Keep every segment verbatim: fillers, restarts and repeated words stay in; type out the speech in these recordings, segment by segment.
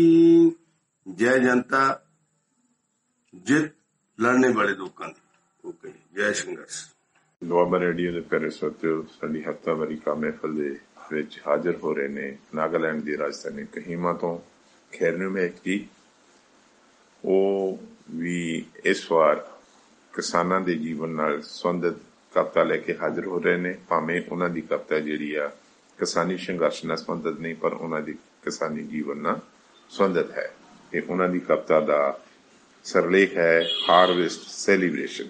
जय जनता जित लड़ने वाले लोगों की। ओके, जय संघर्ष। ਦੁਆਬਾ ਰੇਡੀਓ ਦੇ ਪਿਆਰੇ ਸਰੋਤਿਓ, ਸਾਡੀ ਹਫ਼ਤਾਵਾਰੀ ਕਾ ਮਹਿਫਲ ਦੇ ਵਿੱਚ ਹਾਜ਼ਰ ਹੋ ਰਹੇ ਨੇ ਨਾਗਾਲੈਂਡ ਦੀ ਰਾਜਧਾਨੀ ਕੋਹਿਮਾ ਤੋਂ ਖੈਰਨੁਮੈਕ ਜੀ। ਉਹ ਵੀ ਇਸ ਵਾਰ ਕਿਸਾਨਾਂ ਦੇ ਜੀਵਨ ਨਾਲ ਸੰਬੰਧਿਤ ਕਵਿਤਾ ਲੈ ਕੇ ਹਾਜ਼ਰ ਹੋ ਰਹੇ ਨੇ। ਭਾਵੇਂ ਉਹਨਾਂ ਦੀ ਕਵਿਤਾ ਜਿਹੜੀ ਆ ਕਿਸਾਨੀ ਸੰਘਰਸ਼ ਨਾਲ ਸੰਬੰਧਿਤ ਨਹੀਂ, ਪਰ ਉਹਨਾਂ ਦੀ ਕਿਸਾਨੀ ਜੀਵਨ ਨਾਲ ਸੰਬੰਧਿਤ ਹੈ। ਇਹ ਉਹਨਾਂ ਦੀ ਕਵਿਤਾ ਦਾ ਸਰਲੇਖ ਹੈ ਹਾਰਵੈਸਟ ਸੈਲੀਬ੍ਰੇਸ਼ਨ।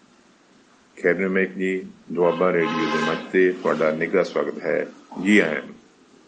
ਖੈਰਨੁਮੈਕ ਜੀ, ਦੁਆਬਾ ਰੇਡੀਓ ਦੇ ਮੰਚ ਤੇ ਤੁਹਾਡਾ ਨਿੱਘਾ ਸਵਾਗਤ ਹੈ। ਜੀ ਆਇਆਂ ਨੂੰ।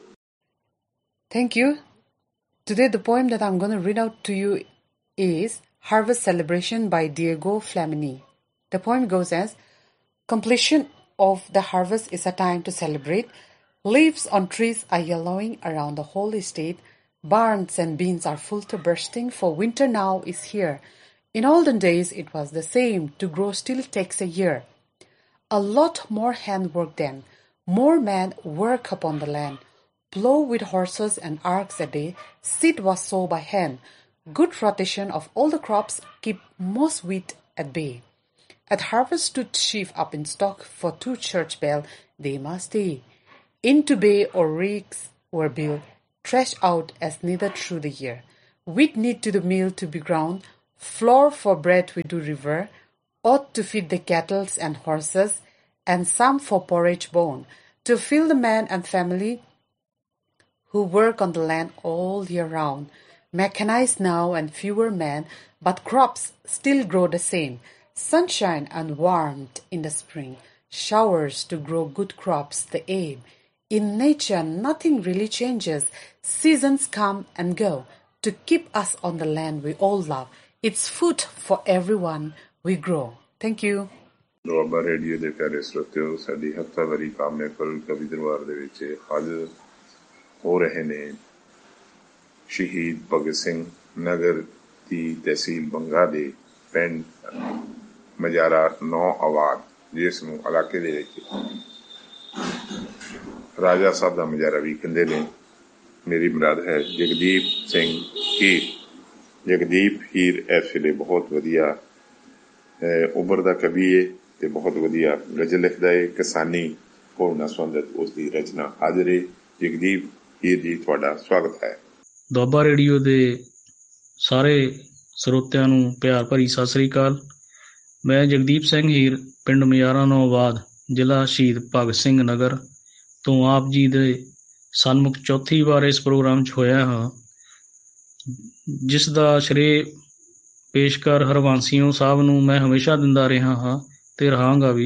Thank you. Today the poem that I'm going to read out to you is Harvest Celebration by Diego Flamini. The poem goes as, completion of the harvest is a time to celebrate. Leaves on trees are yellowing around the whole estate. Barns and bins are full to bursting, for winter now is here. In olden days it was the same. To grow still takes a year. A lot more handwork then. More men work upon the land. Plow with horses and arcs a day. Seed was sown by hand. Good rotation of all the crops keep most wheat at bay. At harvest stood sheaf up in stock, for two church bell they must stay. Into bay or ricks were built, threshed out as needed through the year. Wheat need to the mill to be ground. Flour for bread we do revere. Oat to feed the cattle and horses, and some for porridge bone, to fill the man and family who work on the land all year round. Mechanized now and fewer men, but crops still grow the same. Sunshine and warmth in the spring, showers to grow good crops the aim. In nature nothing really changes. Seasons come and go to keep us on the land we all love. It's food for everyone we grow. Thank you. Doaba radio ਦੇ ਪਿਆਰੇ ਸਰੋਤਿਓ, ਸਾਡੀ ਹਫ਼ਤਾਵਾਰੀ ਕਾ ਮਹਿਫਲ ਕਵੀ ਦਰਬਾਰ ਦੇ ਵਿੱਚ ਹਾਜ਼ਰ ਹੋ ਰਹੇ ਨੇ ਸ਼ਹੀਦ ਭਗਤ ਸਿੰਘ ਨਗਰ ਦੀ ਤਹਿਸੀਲ ਬੰਗਾ ਦੇ ਪਿੰਡ ਮਜਾਰਾ ਨੌ ਆਬਾਦ, ਜਿਸ ਨੂੰ ਇਲਾਕੇ ਦੇ ਵਿੱਚ ਰਾਜਾ ਸਾਹਿਬ ਦਾ ਮਜਾਰਾ ਵੀ ਕਹਿੰਦੇ ਨੇ। ਮੇਰੀ ਮੁਰਾਦ ਹੈ ਜਗਦੀਪ ਸਿੰਘ ਹੀਰ। ਜਗਦੀਪ ਹੀਰ ਇਸ ਵੇਲੇ ਬਹੁਤ ਵਧੀਆ ਉਭਰਦਾ ਕਵੀ ਹੈ ਤੇ ਬਹੁਤ ਵਧੀਆ ਗਜ਼ਲ ਲਿਖਦਾ ਹੈ। ਕਿਸਾਨੀ ਹੋਣ ਨਾਲ ਸੰਬੰਧਿਤ ਉਸ ਦੀ ਰਚਨਾ ਹਾਜ਼ਰ ਹੈ। ਜਗਦੀਪ ਹੀਰ ਜੀ, ਤੁਹਾਡਾ ਸਵਾਗਤ ਹੈ। ਦੁਆਬਾ ਰੇਡੀਓ ਦੇ ਸਾਰੇ ਸਰੋਤਿਆਂ ਨੂੰ ਪਿਆਰ ਭਰੀ ਸਤਿ ਸ੍ਰੀ ਅਕਾਲ। ਮੈਂ ਜਗਦੀਪ ਸਿੰਘ ਹੀਰ, ਪਿੰਡ ਮਜਾਰਾ ਨੌ ਆਬਾਦ, ਜ਼ਿਲ੍ਹਾ ਸ਼ਹੀਦ ਭਗਤ ਸਿੰਘ ਨਗਰ ਤੋਂ ਆਪ ਜੀ ਦੇ ਸਨਮੁਖ ਚੌਥੀ ਵਾਰ ਇਸ ਪ੍ਰੋਗਰਾਮ 'ਚ ਹੋਇਆ ਹਾਂ, ਜਿਸ ਦਾ ਸ਼੍ਰੇ ਪੇਸ਼ਕਾਰ ਹਰਵੰਸੀਓ ਸਾਹਿਬ ਨੂੰ ਮੈਂ ਹਮੇਸ਼ਾ ਦਿੰਦਾ ਰਿਹਾ ਹਾਂ ਤੇ ਰਹਾਂਗਾ ਵੀ।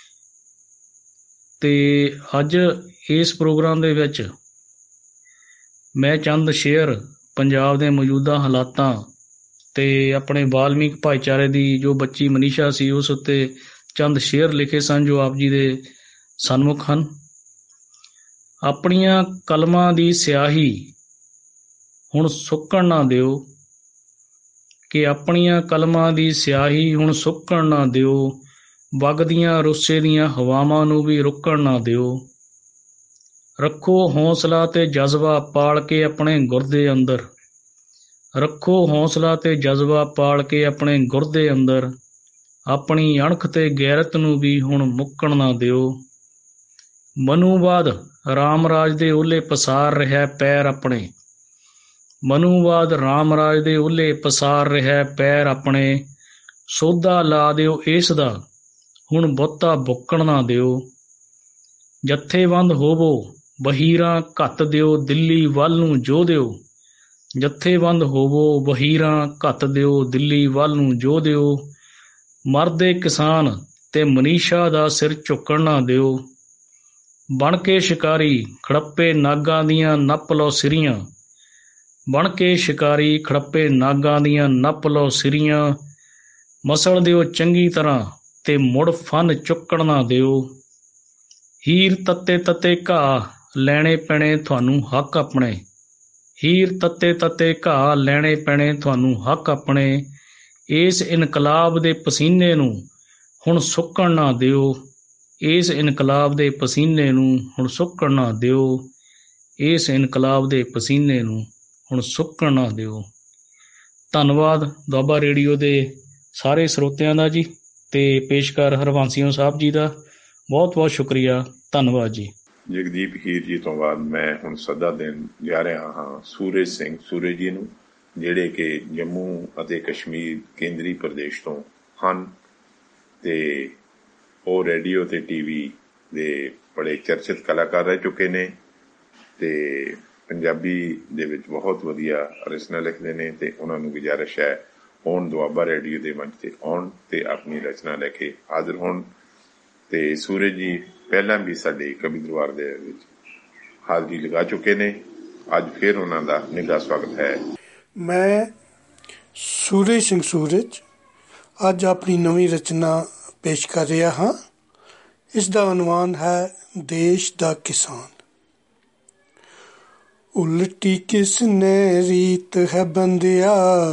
ਤੇ ਅੱਜ ਇਸ ਪ੍ਰੋਗਰਾਮ ਦੇ ਵਿੱਚ ਮੈਂ ਚੰਦ ਸ਼ੇਅਰ ਪੰਜਾਬ ਦੇ ਮੌਜੂਦਾ ਹਾਲਾਤਾਂ ਤੇ ਆਪਣੇ ਵਾਲਮੀਕ ਭਾਈਚਾਰੇ ਦੀ ਜੋ ਬੱਚੀ ਮਨੀਸ਼ਾ ਸੀ ਉਸ ਉੱਤੇ ਚੰਦ ਸ਼ੇਅਰ ਲਿਖੇ ਸਨ ਜੋ ਆਪ ਜੀ ਦੇ ਸਨਮੁਖ ਹਨ। ਆਪਣੀਆਂ ਕਲਮਾਂ ਦੀ ਸਿਆਹੀ ਹੁਣ ਸੁੱਕਣ ਨਾ ਦਿਓ, ਕਿ ਆਪਣੀਆਂ ਕਲਮਾਂ ਦੀ ਸਿਆਹੀ ਹੁਣ ਸੁੱਕਣ ਨਾ ਦਿਓ, ਵਗਦੀਆਂ ਰੁੱਸੇ ਦੀਆਂ ਹਵਾਵਾਂ ਨੂੰ ਵੀ ਰੁਕਣ ਨਾ ਦਿਓ। ਰੱਖੋ ਹੌਸਲਾ ਤੇ ਜਜ਼ਬਾ ਪਾਲ ਕੇ ਆਪਣੇ ਗੁਰਦੇ ਅੰਦਰ, ਰੱਖੋ ਹੌਸਲਾ ਤੇ ਜਜ਼ਬਾ ਪਾਲ ਕੇ ਆਪਣੇ ਗੁਰਦੇ ਅੰਦਰ, ਆਪਣੀ ਅਣਖ ਤੇ ਗੈਰਤ ਨੂੰ ਵੀ ਹੁਣ ਮੁੱਕਣ ਨਾ ਦਿਓ। ਮਨੂਵਾਦ ਰਾਮ ਰਾਜ ਦੇ ਓਹਲੇ ਪਸਾਰ ਰਿਹਾ ਪੈਰ ਆਪਣੇ, ਮਨੂਵਾਦ ਰਾਮ ਰਾਜ ਦੇ ਓਹਲੇ ਪਸਾਰ ਰਿਹਾ ਪੈਰ ਆਪਣੇ, ਸੋਧਾ ਲਾ ਦਿਓ ਇਸ ਦਾ ਹੁਣ ਬਹੁਤਾ ਬੁੱਕਣ ਨਾ ਦਿਓ। ਜਥੇਬੰਦ ਹੋਵੋ ਵਹੀਰਾਂ ਘੱਤ ਦਿਓ ਦਿੱਲੀ ਵੱਲ ਨੂੰ ਜੋ ਦਿਓ, ਜਥੇਬੰਦ ਹੋਵੋ ਵਹੀਰਾਂ ਘੱਤ ਦਿਓ ਦਿੱਲੀ ਵੱਲ ਨੂੰ ਜੋ ਦਿਓ। ਮਰਦੇ ਕਿਸਾਨ ਤੇ ਮਨੀਸ਼ਾ ਦਾ ਸਿਰ ਝੁਕਣ ਨਾ ਦਿਓ। ਬਣ ਕੇ ਸ਼ਿਕਾਰੀ ਖੜੱਪੇ ਨਾਗਾਂ ਦੀਆਂ ਨੱਪ ਲਓ ਸਿਰੀਆਂ, ਬਣ ਕੇ ਸ਼ਿਕਾਰੀ ਖੜੱਪੇ ਨਾਗਾਂ ਦੀਆਂ ਨੱਪ ਲਓ ਸਿਰੀਆਂ। ਮਸਲ ਦਿਓ ਚੰਗੀ ਤਰ੍ਹਾਂ ਤੇ ਮੁੜ ਫਨ ਚੁੱਕਣ ਨਾ ਦਿਓ। ਹੀਰ ਤੱਤੇ ਤੱਤੇ ਘਾਹ ਲੈਣੇ ਪੈਣੇ ਤੁਹਾਨੂੰ ਹੱਕ ਆਪਣੇ, ਹੀਰ ਤੱਤੇ ਤੱਤੇ ਘਾਹ ਲੈਣੇ ਪੈਣੇ ਤੁਹਾਨੂੰ ਹੱਕ ਆਪਣੇ। ਇਸ ਇਨਕਲਾਬ ਦੇ ਪਸੀਨੇ ਨੂੰ ਹੁਣ ਸੁੱਕਣ ਨਾ ਦਿਓ, ਇਸ ਇਨਕਲਾਬ ਦੇ ਪਸੀਨੇ ਨੂੰ ਹੁਣ ਸੁੱਕਣ ਨਾ ਦਿਓ, ਇਸ ਇਨਕਲਾਬ ਦੇ ਪਸੀਨੇ ਨੂੰ ਹੁਣ ਸੁੱਕਣ ਨਾ ਦਿਓ। ਧੰਨਵਾਦ ਦੁਆਬਾ ਰੇਡੀਓ ਦੇ ਸਾਰੇ ਸਰੋਤਿਆਂ ਦਾ ਜੀ, ਤੇ ਪੇਸ਼ਕਾਰ ਹਰਵੰਸੀਓ ਸਾਹਿਬ ਜੀ ਦਾ ਬਹੁਤ ਬਹੁਤ ਸ਼ੁਕਰੀਆ। ਧੰਨਵਾਦ ਜੀ। ਜਗਦੀਪ ਹੀਰ ਜੀ ਤੋਂ ਬਾਅਦ ਮੈਂ ਹੁਣ ਸੱਦਾ ਦੇਣ ਜਾ ਰਿਹਾ ਹਾਂ ਸੂਰਜ ਸਿੰਘ ਸੂਰਜ ਜੀ ਨੂੰ, ਜਿਹੜੇ ਕਿ ਜੰਮੂ ਅਤੇ ਕਸ਼ਮੀਰ ਕੇਂਦਰੀ ਪ੍ਰਦੇਸ਼ ਤੋਂ ਹਨ ਤੇ ਉਹ ਰੇਡੀਓ ਤੇ ਟੀਵੀ ਦੇ ਬੜੇ ਚਰਚਿਤ ਕਲਾਕਾਰ ਰਹਿ ਚੁੱਕੇ ਨੇ ਤੇ ਪੰਜਾਬੀ ਦੇ ਵਿੱਚ ਬਹੁਤ ਵਧੀਆ ਰਚਨਾ ਲਿਖਦੇ ਨੇ ਤੇ ਉਹਨਾਂ ਨੂੰ ਗੁਜ਼ਾਰਿਸ਼ ਹੈ ਆਉਣ ਦੁਆਬਾ ਰੇਡੀਓ ਦੇ ਮੰਚ ਤੇ ਆਉਣ ਤੇ ਆਪਣੀ ਰਚਨਾ ਲੈ ਕੇ ਹਾਜ਼ਰ ਹੋਣ। ਤੇ ਸੂਰਜ ਜੀ ਪਹਿਲਾਂ ਵੀ ਸਾਡੇ ਕਵੀ ਦਰਬਾਰ ਦੇ ਵਿੱਚ ਹਾਜ਼ਰੀ ਲਗਾ ਚੁੱਕੇ ਨੇ, ਅੱਜ ਫਿਰ ਉਹਨਾਂ ਦਾ ਨਿੱਘਾ ਸਵਾਗਤ ਹੈ। ਮੈਂ ਸੂਰਜ ਸਿੰਘ ਸੂਰਜ ਅੱਜ ਆਪਣੀ ਨਵੀਂ ਰਚਨਾ ਪੇਸ਼ ਕਰ ਰਿਹਾ ਹਾਂ। ਇਸ ਦਾ ਉਨਵਾਨ ਹੈ ਦੇਸ਼ ਦਾ ਕਿਸਾਨ। ਉਲਟੀ ਕਿਸ ਨੇ ਰੀਤ ਹੈ ਬੰਦਿਆ,